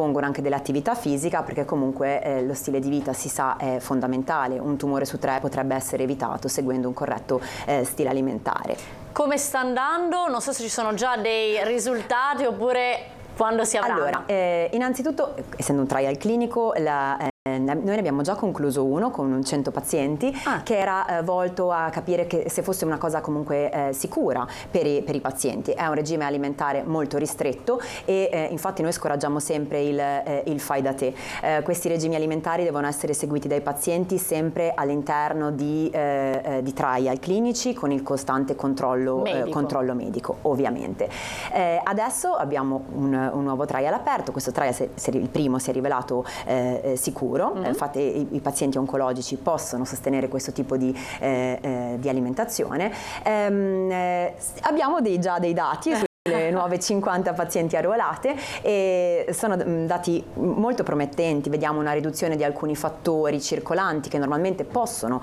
propongono anche dell'attività fisica, perché comunque lo stile di vita, si sa, è fondamentale. Un tumore su 3 potrebbe essere evitato seguendo un corretto stile alimentare. Come sta andando? Non so se ci sono già dei risultati oppure quando si avranno. Allora, innanzitutto, essendo un trial clinico, noi ne abbiamo già concluso uno con 100 pazienti che era volto a capire che se fosse una cosa comunque sicura per i pazienti. È un regime alimentare molto ristretto e infatti noi scoraggiamo sempre il fai da te. Questi regimi alimentari devono essere seguiti dai pazienti sempre all'interno di trial clinici con il costante controllo medico, ovviamente. Adesso abbiamo un nuovo trial aperto. Questo trial, il primo, si è rivelato sicuro. Infatti i pazienti oncologici possono sostenere questo tipo di alimentazione. Abbiamo già dei dati le nuove 50 pazienti arruolate e sono dati molto promettenti. Vediamo una riduzione di alcuni fattori circolanti che normalmente possono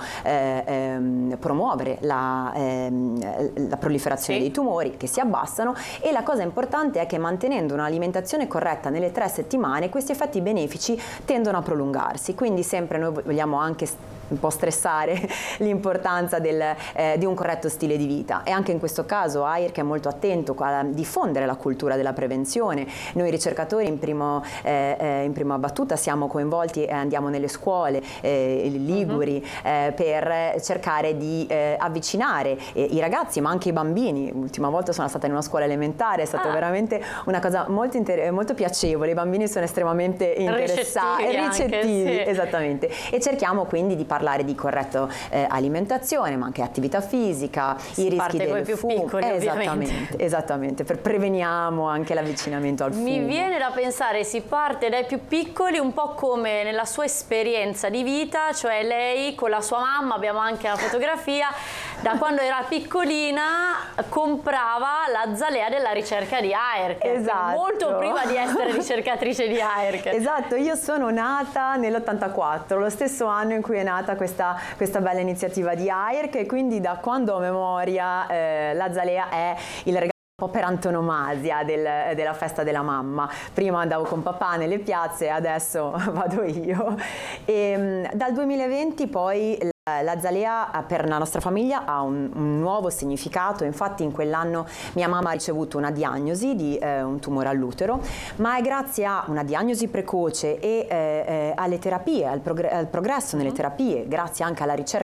promuovere la proliferazione dei tumori, che si abbassano, e la cosa importante è che mantenendo un'alimentazione corretta nelle 3 settimane questi effetti benefici tendono a prolungarsi. Quindi sempre noi vogliamo anche un po' stressare l'importanza di un corretto stile di vita, e anche in questo caso AIRC è molto attento a diffondere la cultura della prevenzione. Noi ricercatori in prima battuta siamo coinvolti e andiamo nelle scuole liguri per cercare di avvicinare i ragazzi, ma anche i bambini. L'ultima volta sono stata in una scuola elementare, è stata veramente una cosa molto piacevole. I bambini sono estremamente interessati e ricettivi, esattamente, e cerchiamo quindi di parlare di corretta alimentazione, ma anche attività fisica, i rischi del fumo. Esattamente, preveniamo anche l'avvicinamento al fumo. Mi viene da pensare, si parte dai più piccoli, un po' come nella sua esperienza di vita, cioè lei con la sua mamma, abbiamo anche la fotografia, da quando era piccolina comprava la zalea della ricerca di AIRC, esatto, molto prima di essere ricercatrice di AIRC. Esatto, io sono nata nell'84, lo stesso anno in cui è nata questa bella iniziativa di AIRC, e quindi da quando ho memoria la zalea è il regalo un po' per antonomasia della festa della mamma. Prima andavo con papà nelle piazze, adesso vado io. E dal 2020 poi la zalea per la nostra famiglia ha un nuovo significato. Infatti in quell'anno mia mamma ha ricevuto una diagnosi di un tumore all'utero, ma è grazie a una diagnosi precoce e alle terapie, al progresso nelle terapie, grazie anche alla ricerca,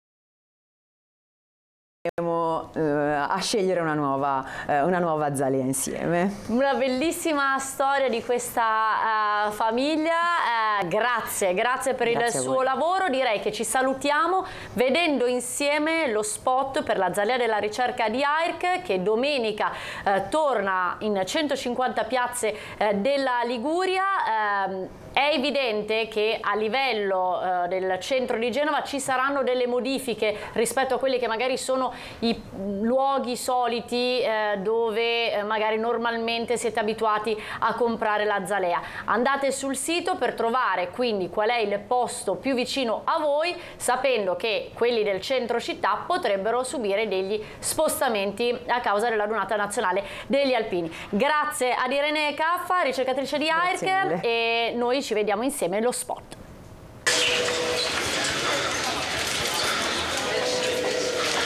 a scegliere una nuova zalea insieme. Una bellissima storia di questa famiglia. Grazie per il suo lavoro. Direi che ci salutiamo vedendo insieme lo spot per la zalea della ricerca di AIRC, che domenica torna in 150 piazze della Liguria. È evidente che a livello del centro di Genova ci saranno delle modifiche rispetto a quelli che magari sono i luoghi soliti dove magari normalmente siete abituati a comprare la zalea. Andate sul sito per trovare quindi qual è il posto più vicino a voi, sapendo che quelli del centro città potrebbero subire degli spostamenti a causa della Giornata Nazionale degli Alpini. Grazie ad Irene Caffa, ricercatrice di AIRC, e noi ci vediamo insieme allo spot.